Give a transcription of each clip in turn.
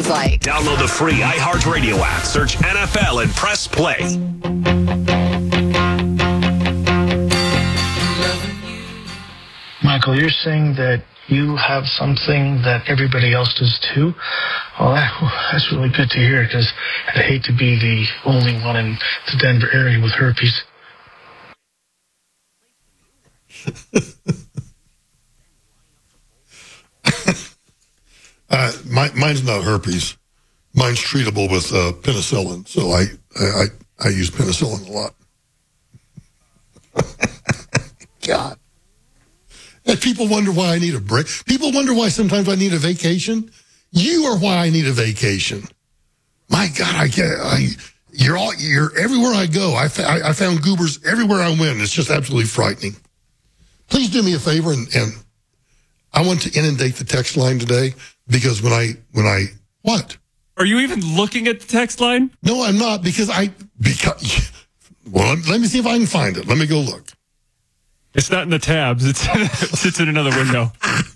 sounds like. Download the free iHeartRadio app. Search NFL and press play. Michael, you're saying that you have something that everybody else does too? Well, that's really good to hear, because I'd hate to be the only one in the Denver area with herpes. Mine's not herpes. Mine's treatable with penicillin, so I use penicillin a lot. God. And people wonder why I need a break. People wonder why sometimes I need a vacation. You are why I need a vacation. My God, you're everywhere I go. I found goobers everywhere I went. It's just absolutely frightening. Please do me a favor, and I want to inundate the text line today, because when I what? Are you even looking at the text line? No, I'm not, because well, let me see if I can find it. Let me go look. It's not in the tabs. It's in another window.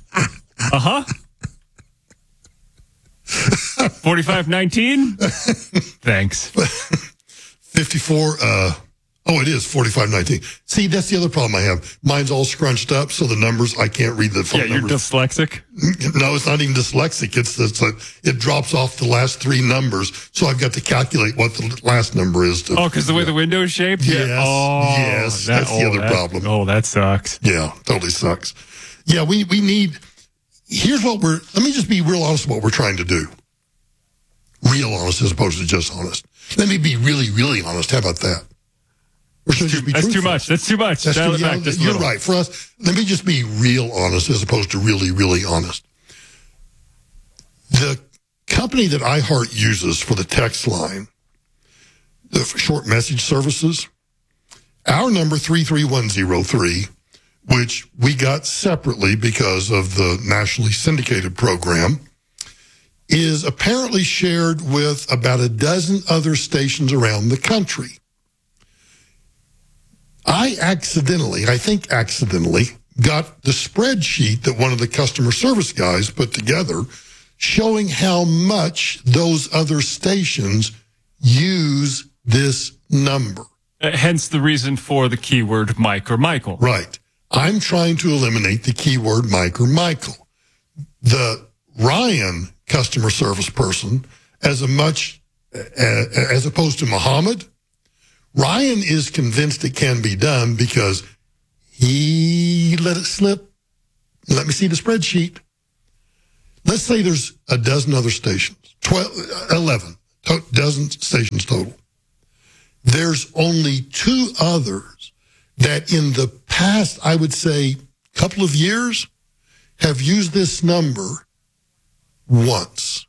4519? Thanks. 54, it is 4519. See, that's the other problem I have. Mine's all scrunched up, so the numbers, I can't read the phone numbers. Yeah, you're dyslexic? No, it's not even dyslexic. It drops off the last three numbers, so I've got to calculate what the last number is. Because the way the window is shaped? Yes, Yeah. Oh, yes, that's the other problem. Oh, that sucks. Yeah, totally sucks. Yeah, we need, let me just be real honest about what we're trying to do. Real honest as opposed to just honest. Let me be really, really honest. How about that? Or should I just be That's truthful? too much. That's too much. Dial it back just a you're little. right. For us, let me just be real honest as opposed to really, really honest. The company that iHeart uses for the text line, the short message services, our number 33103, which we got separately because of the nationally syndicated program, is apparently shared with about a dozen other stations around the country. I think accidentally, got the spreadsheet that one of the customer service guys put together showing how much those other stations use this number. Hence the reason for the keyword Mike or Michael. Right. I'm trying to eliminate the keyword Mike or Michael. The Ryan customer service person, as opposed to Muhammad, Ryan is convinced it can be done because he let it slip. Let me see the spreadsheet. Let's say there's a dozen other stations, 11 dozen stations total. There's only two others that in the past, I would say, couple of years have used this number once.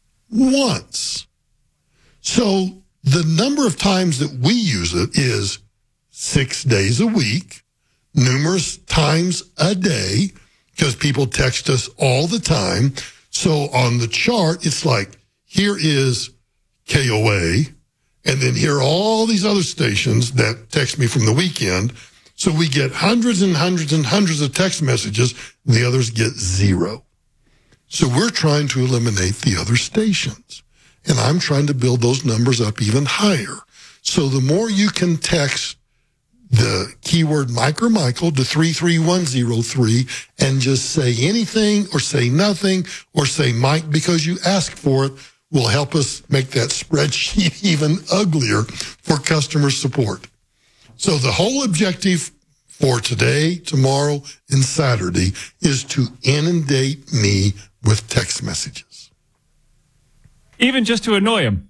So the number of times that we use it is 6 days a week, numerous times a day, because people text us all the time. So on the chart, it's like, here is KOA, and then here are all these other stations that text me from the weekend. So we get hundreds and hundreds and hundreds of text messages, and the others get zero. So we're trying to eliminate the other stations. And I'm trying to build those numbers up even higher. So the more you can text the keyword Mike or Michael to 33103 and just say anything or say nothing or say Mike because you asked for it will help us make that spreadsheet even uglier for customer support. So the whole objective for today, tomorrow, and Saturday is to inundate me with text messages. Even just to annoy him.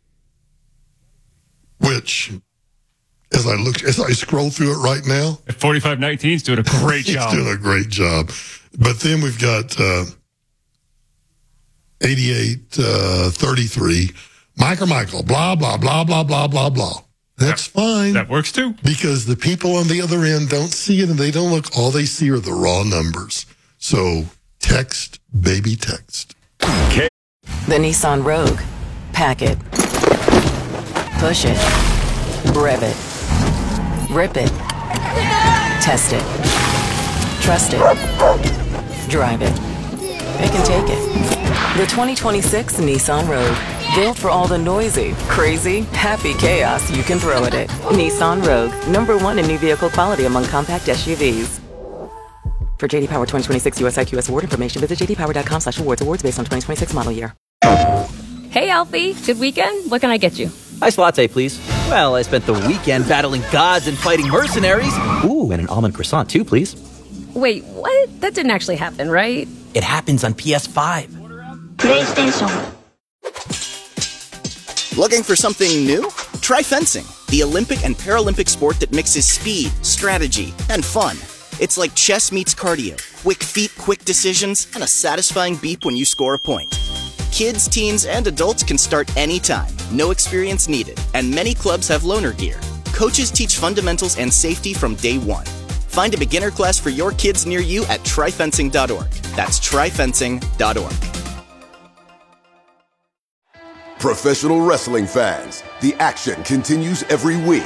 Which, as I scroll through it right now, 4519's doing a great job. He's doing a great job. But then we've got 8833, Mike or Michael, blah, blah, blah, blah, blah, blah, blah. That's fine. That works too. Because the people on the other end don't see it and they don't look. All they see are the raw numbers. So text, baby, text. The Nissan Rogue. Pack it. Push it. Rev it. Rip it. Test it. Trust it. Drive it. It can take it. The 2026 Nissan Rogue. Built for all the noisy, crazy, happy chaos you can throw at it. Nissan Rogue, #1 in new vehicle quality among compact SUVs. For JD Power 2026 US IQS award information, visit jdpower.com/awards. Awards based on 2026 model year. Hey, Alfie. Good weekend? What can I get you? Iced latte, please. Well, I spent the weekend battling gods and fighting mercenaries. Ooh, and an almond croissant, too, please. Wait, what? That didn't actually happen, right? It happens on PS5. PlayStation. Looking for something new? Try fencing, the Olympic and Paralympic sport that mixes speed, strategy, and fun. It's like chess meets cardio. Quick feet, quick decisions, and a satisfying beep when you score a point. Kids, teens, and adults can start anytime. No experience needed. And many clubs have loaner gear. Coaches teach fundamentals and safety from day one. Find a beginner class for your kids near you at tryfencing.org. That's tryfencing.org. Professional wrestling fans, the action continues every week.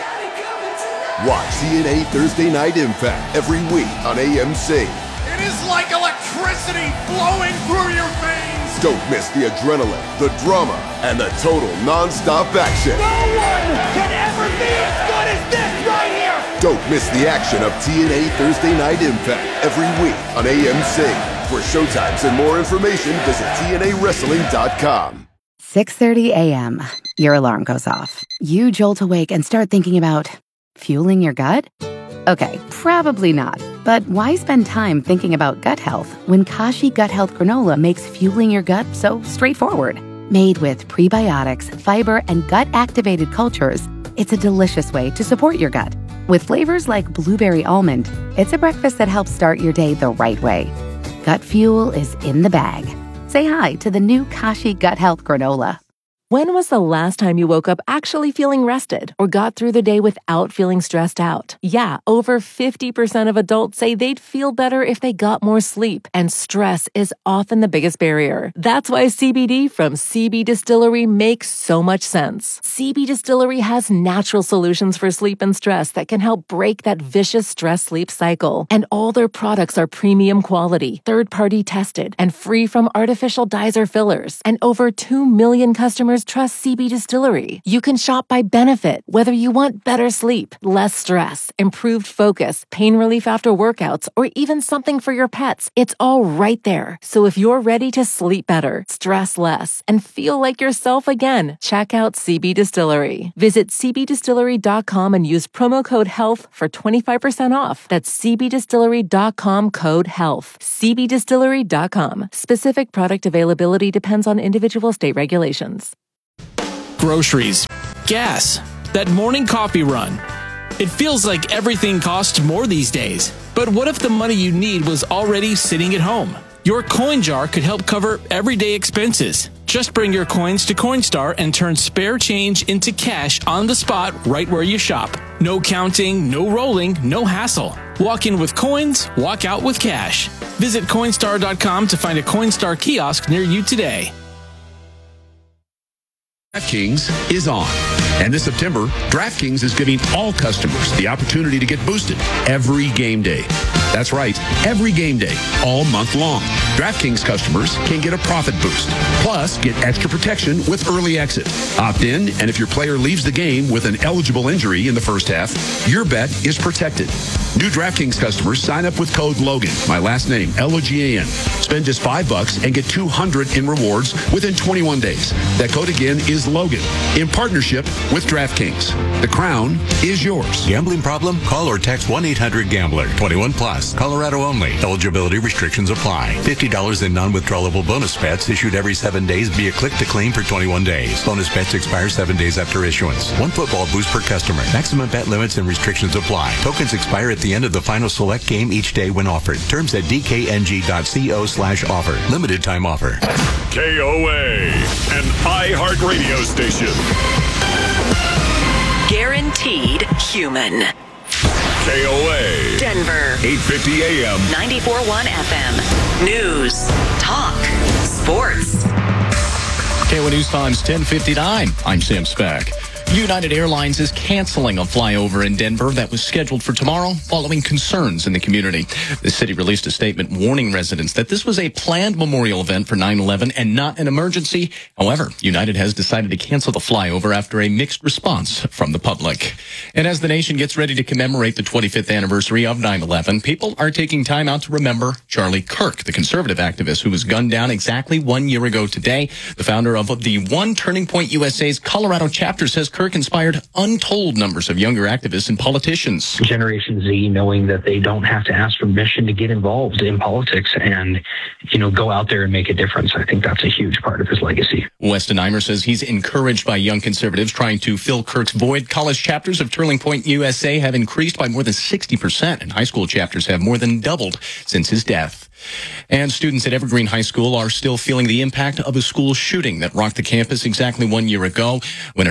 Watch TNA Thursday Night Impact every week on AMC. It is like electricity flowing through your veins. Don't miss the adrenaline, the drama, and the total non-stop action. No one can ever be as good as this right here. Don't miss the action of TNA Thursday Night Impact every week on AMC. For showtimes and more information, visit TNAWrestling.com. 6:30 a.m. Your alarm goes off. You jolt awake and start thinking about fueling your gut? Okay, probably not. But why spend time thinking about gut health when Kashi Gut Health Granola makes fueling your gut so straightforward? Made with prebiotics, fiber, and gut-activated cultures, it's a delicious way to support your gut. With flavors like blueberry almond, it's a breakfast that helps start your day the right way. Gut fuel is in the bag. Say hi to the new Kashi Gut Health Granola. When was the last time you woke up actually feeling rested or got through the day without feeling stressed out? Yeah, over 50% of adults say they'd feel better if they got more sleep, and stress is often the biggest barrier. That's why CBD from CB Distillery makes so much sense. CB Distillery has natural solutions for sleep and stress that can help break that vicious stress-sleep cycle. And all their products are premium quality, third-party tested, and free from artificial dyes or fillers. And over 2 million customers trust CB Distillery. You can shop by benefit, whether you want better sleep, less stress, improved focus, pain relief after workouts, or even something for your pets. It's all right there. So if you're ready to sleep better, stress less, and feel like yourself again, check out CB Distillery. Visit cbdistillery.com and use promo code HEALTH for 25% off. That's cbdistillery.com code HEALTH. cbdistillery.com. Specific product availability depends on individual state regulations. Groceries, gas, that morning coffee run. It feels like everything costs more these days. But what if the money you need was already sitting at home? Your coin jar could help cover everyday expenses. Just bring your coins to Coinstar and turn spare change into cash on the spot right where you shop. No counting, no rolling, no hassle. Walk in with coins, walk out with cash. Visit Coinstar.com to find a Coinstar kiosk near you today. DraftKings is on. And this September, DraftKings is giving all customers the opportunity to get boosted every game day. That's right, every game day, all month long. DraftKings customers can get a profit boost, plus get extra protection with early exit. Opt in, and if your player leaves the game with an eligible injury in the first half, your bet is protected. New DraftKings customers sign up with code LOGAN, my last name, LOGAN. Spend just $5 and get $200 in rewards within 21 days. That code again is LOGAN, in partnership with DraftKings. The crown is yours. Gambling problem? Call or text 1-800-GAMBLER. 21 plus. Colorado only. Eligibility restrictions apply. $50 in non-withdrawable bonus bets issued every 7 days via click to claim for 21 days. Bonus bets expire 7 days after issuance. 1 football boost per customer. Maximum bet limits and restrictions apply. Tokens expire at the end of the final select game each day when offered. Terms at dkng.co/offer. Limited time offer. KOA, an iHeartRadio station. Guaranteed human. KOA. Denver. 850 AM. 94.1 FM. News. Talk. Sports. KOA News Times 10:59. I'm Sam Speck. United Airlines is canceling a flyover in Denver that was scheduled for tomorrow following concerns in the community. The city released a statement warning residents that this was a planned memorial event for 9/11 and not an emergency. However, United has decided to cancel the flyover after a mixed response from the public. And as the nation gets ready to commemorate the 25th anniversary of 9/11, people are taking time out to remember Charlie Kirk, the conservative activist who was gunned down exactly 1 year ago today. The founder of the One Turning Point USA's Colorado chapter says Kirk inspired untold numbers of younger activists and politicians. Generation Z, knowing that they don't have to ask permission to get involved in politics and, go out there and make a difference. I think that's a huge part of his legacy. Weston Eimer says he's encouraged by young conservatives trying to fill Kirk's void. College chapters of Turning Point USA have increased by more than 60%, and high school chapters have more than doubled since his death. And students at Evergreen High School are still feeling the impact of a school shooting that rocked the campus exactly 1 year ago when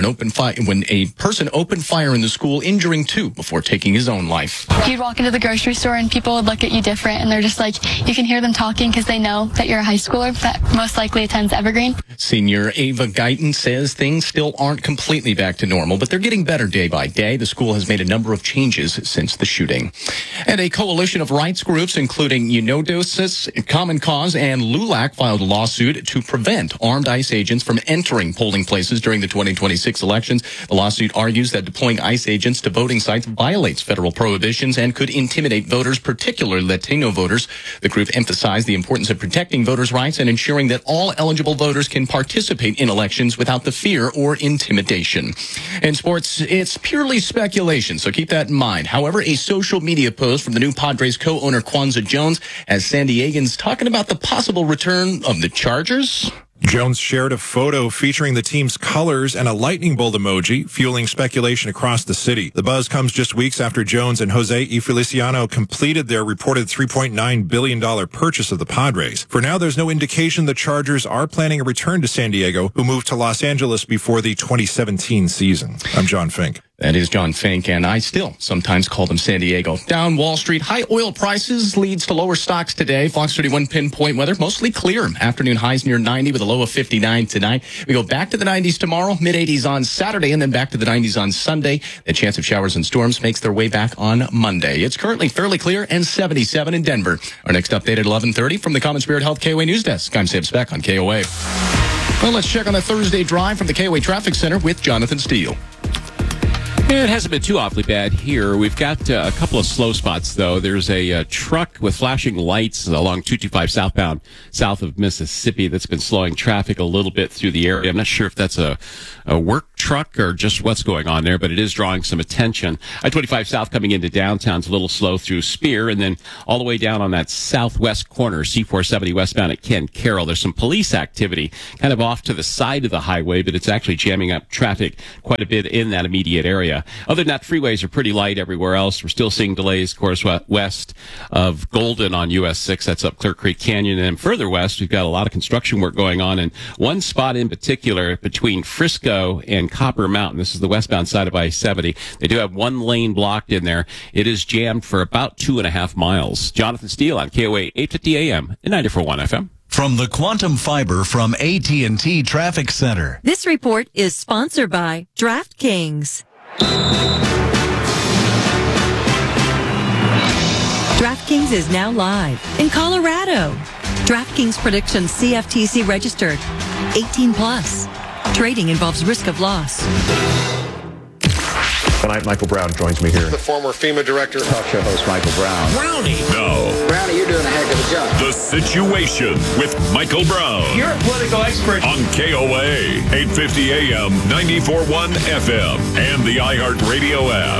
a person opened fire in the school, injuring two before taking his own life. You'd walk into the grocery store and people would look at you different, and they're just like, you can hear them talking because they know that you're a high schooler that most likely attends Evergreen. Senior Ava Guyton says things still aren't completely back to normal, but they're getting better day by day. The school has made a number of changes since the shooting. And a coalition of rights groups, including UNODOS, Common Cause, and LULAC, filed a lawsuit to prevent armed ICE agents from entering polling places during the 2026 elections. The lawsuit argues that deploying ICE agents to voting sites violates federal prohibitions and could intimidate voters, particularly Latino voters. The group emphasized the importance of protecting voters' rights and ensuring that all eligible voters can participate in elections without the fear or intimidation. In sports, it's purely speculation, so keep that in mind. However, a social media post from the new Padres co-owner Kwanzaa Jones has San Diegans talking about the possible return of the Chargers. Jones shared a photo featuring the team's colors and a lightning bolt emoji, fueling speculation across the city. The buzz comes just weeks after Jones and Jose Feliciano completed their reported $3.9 billion purchase of the Padres. For now, there's no indication the Chargers are planning a return to San Diego, who moved to Los Angeles before the 2017 season. I'm John Fink. That is John Fink, and I still sometimes call them San Diego. Down Wall Street, high oil prices leads to lower stocks today. Fox 31 pinpoint weather, mostly clear. Afternoon highs near 90 with a low of 59 tonight. We go back to the 90s tomorrow, mid-80s on Saturday, and then back to the 90s on Sunday. The chance of showers and storms makes their way back on Monday. It's currently fairly clear and 77 in Denver. Our next update at 11:30 from the Common Spirit Health KOA News Desk. I'm Sam Speck on KOA. Well, let's check on the Thursday drive from the KOA Traffic Center with Jonathan Steele. It hasn't been too awfully bad here. We've got a couple of slow spots, though. There's a truck with flashing lights along 225 southbound, south of Mississippi, that's been slowing traffic a little bit through the area. I'm not sure if that's a work truck or just what's going on there, but it is drawing some attention. I-25 south coming into downtown's a little slow through Spear, and then all the way down on that southwest corner, C470 westbound at Ken Carroll. There's some police activity kind of off to the side of the highway, but it's actually jamming up traffic quite a bit in that immediate area. Other than that, freeways are pretty light everywhere else. We're still seeing delays, of course, west of Golden on US 6. That's up Clear Creek Canyon. And further west, we've got a lot of construction work going on. And one spot in particular between Frisco and Copper Mountain. This is the westbound side of I-70. They do have one lane blocked in there. It is jammed for about 2.5 miles. Jonathan Steele on KOA 850 AM and 94.1 FM. From the Quantum Fiber from AT&T Traffic Center. This report is sponsored by DraftKings. DraftKings is now live in Colorado. DraftKings predictions CFTC registered. 18 plus. Trading involves risk of loss. Tonight, Michael Brown joins me here. The former FEMA director. Talk show host Michael Brown. Brownie. No. Brownie, you're doing a heck of a job. The Situation with Michael Brown. You're a political expert. On KOA, 850 AM, 94.1 FM, and the iHeartRadio app.